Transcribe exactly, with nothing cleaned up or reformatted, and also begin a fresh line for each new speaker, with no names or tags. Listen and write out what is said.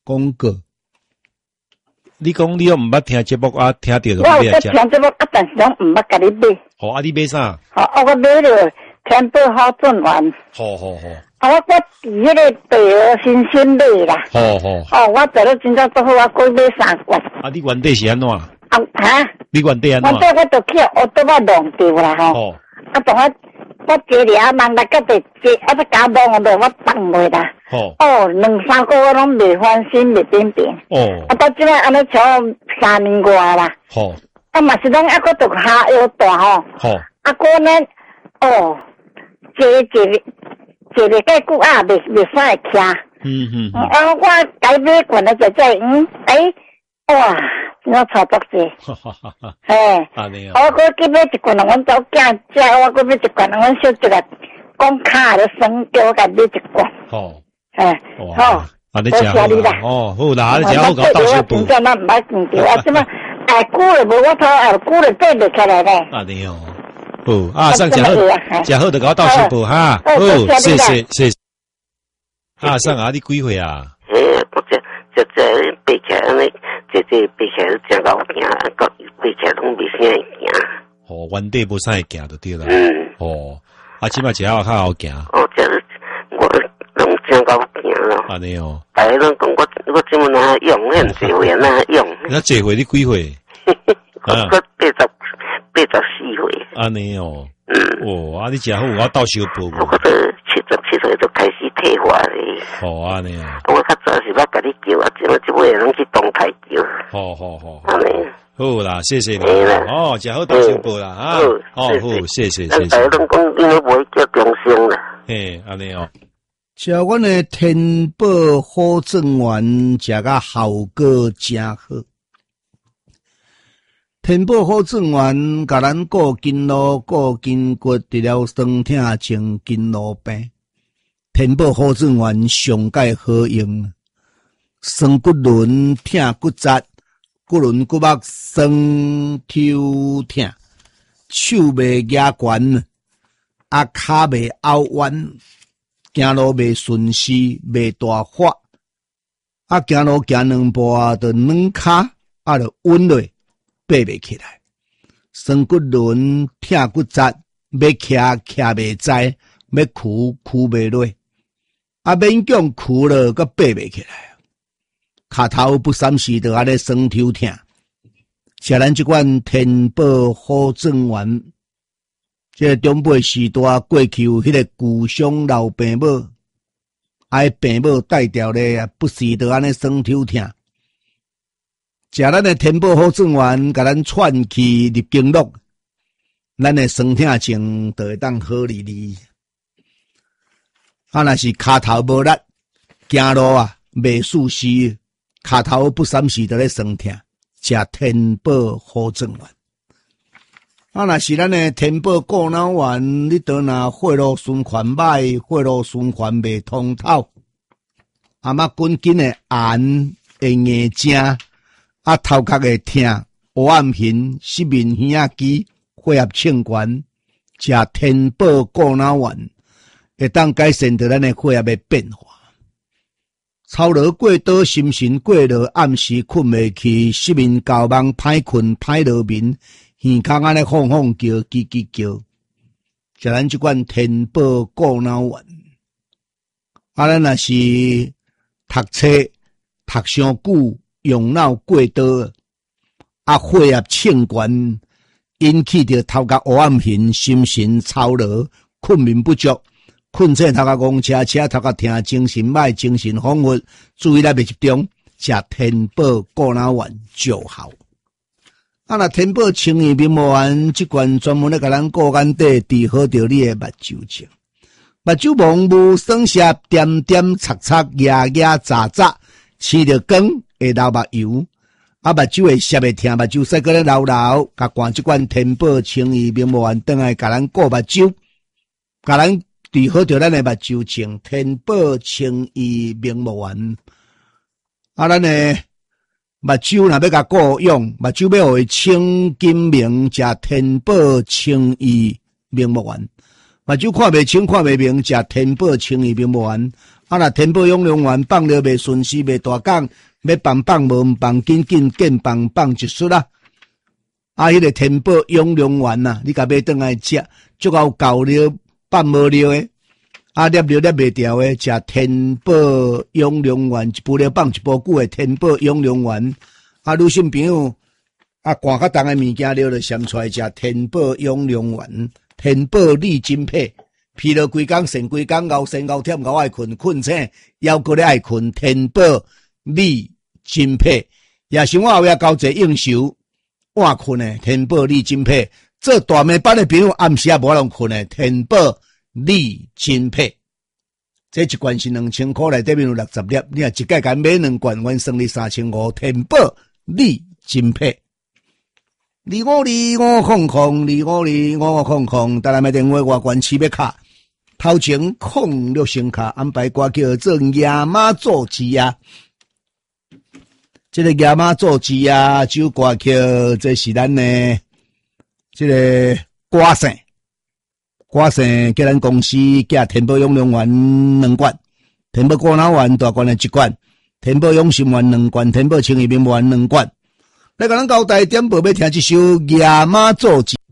广告。
你讲你又毋捌听节目啊？听到就
我有在听节目啊，但是拢毋捌甲你买。
好啊，你买啥？
好啊，我买了天宝好转丸。
好好好。
啊，我我伫迄个北鹅新鲜买啦。
好好。
哦，我做了真正做好，我搁买三罐。
啊，你原底是安怎？啊
哈？
你原底安怎？
原底我就去乌多巴弄掉啦吼。哦。啊，当我我坐了啊，慢慢甲地坐，啊，再加弄落我放袂啦。哦。哦，两三个月拢未翻新，未变变。哦。啊，到即摆安尼超三年外啦。好。啊，嘛是拢抑搁着下腰大吼。好。啊，个呢，哦，坐坐坐袂介久啊，未未使会徛。嗯嗯。啊，我改买罐了就在嗯，诶，哇，真正差不多。哈哈哈哈。嘿。安尼啊。我搁去买一罐，阮早囝食，我搁买一罐，阮小一个讲卡了生叫我甲买一罐。好。嘿。好。
啊，你食好啦。哦，好啦，你食好，搞倒小补。
真正咱毋捌见着啊，即摆哎，久了无我头，哎，久了爬袂起来咧。
安尼哦。好啊，上食好，食好就搞倒小补哈。好，谢谢谢谢。啊，上啊，你几岁啊？
诶，我这这这爬起来安尼，这这爬起来真够惊，到爬起来拢袂啥会惊。
哦，原地无啥会惊就对啦。嗯。哦，啊，即摆食好较好行。
哦，这我拢真够惊咯。
安尼哦。
大家拢讲我我怎么哪用？我唔济岁哪用？
那济岁你几岁？
我八十八十四岁。
安尼哦。嗯。哦，啊，你食好我倒小补。
我都七十七岁就开始退化咧。
好啊，你啊。
我较早是捌甲你叫啊，即摆即摆人去动态叫。
好好好。
安尼。
好啦，谢谢你。哦，食好倒小补啦，啊。哦，好，谢谢谢谢。
大家拢讲你都袂叫中生啦。
嘿，安尼哦。
食阮的天宝好正丸，食甲效果真好。天宝好正丸，甲咱顾筋络、顾筋骨，治疗酸痛、清筋络病。天宝好正丸上界好用，酸骨轮、痛骨折、骨轮骨膜酸抽痛，手袂压悬，啊骹袂拗弯。行路袂顺势，袂大发，啊，行路行两步啊，就软骹，啊，就稳落，爬袂起来。酸骨轮、痛骨折，要徛徛袂在，要屈屈袂落，啊，勉强屈了，佮爬袂起来。骹头不三时就安尼酸抽痛，食咱即款天宝好正丸。这个中辈时代过去有迄个旧伤老病母，啊，病母带掉咧，不时就安尼酸抽痛。食咱的天宝好正丸，甲咱串气入经络，咱的酸痛症就会当好哩哩。啊，若是骹头无力，行路啊袂舒适，骹头不三时就咧酸痛，食天宝好正丸。啊，若是咱的天宝过脑丸，你倒若血路循环歹，血路循环袂通透，啊嘛滚紧的眼会硬正，啊头壳会痛，黑暗hình、失眠耳仔肌、血压清悬，食天宝过脑丸，会当改善着咱的血压的变化。操劳过多，心神过劳，暗时困袂去，失眠搞梦，歹困歹落眠。耳孔安尼晃晃叫，叽叽叫，食咱即款天宝过脑丸。啊，咱若是读册读伤久，用脑过多，啊，血压清悬，引起着头壳黑暗hình，心神操劳，困眠不足，困醒头壳戆车车，头壳痛，精神歹，精神恍惚，注意力袂集中，食天宝过脑丸就好。啊，若天宝清液面膜丸，即罐专门咧甲咱顾眼底治好着你诶目睭症。目睭蒙雾、酸涩、点点擦擦、压压扎扎，吃着光会流目油，啊，目睭会涩会痛，目睭使个咧流流，甲灌即罐天宝清液面膜丸，转来甲咱顾目睭，甲咱治好着咱诶目睭症。天宝清液面膜丸，啊，咱诶。目睭若要甲顾用，目睭要互伊清金明，食天宝清液面膜丸。目睭看袂清看袂明，食天宝清液面膜丸。 啊，若天宝永隆园放了袂顺时袂大讲，要放放无放，紧紧见放放一出啦。啊，迄、那个天宝永隆园呐，你甲买倒来食，足够够了，放无了诶。啊，粒了粒袂掉诶，食天宝永隆园一部了放一部久诶，天宝永隆园。啊，女性朋友啊，寒较重诶物件了，就先出来食天宝永隆园，天宝利金配。疲劳规工，剩规工，熬身熬忝，熬爱困，困醒，犹搁咧爱困。天宝利金配，也想我后壁交一应酬，晚困诶。天宝利金配，做大暝班诶朋友，暗时也无人困诶。天宝利金配，这一罐是两千块内底面有六十粒，你若一届甲买两罐，阮算你三千五。天宝利金配。二五二五空空，二五二五空空，带来买电话外关七百卡。头前控六声卡安排歌叫做亚妈做鸡啊，这个亚妈做鸡啊，这首歌叫这是咱呢，这个歌声，歌声叫咱公司寄天宝永隆园两罐，天宝果脑丸大罐的一罐，天宝永心丸两罐，天宝清怡面丸两罐。来甲咱交代点播要听这首亚妈做鸡。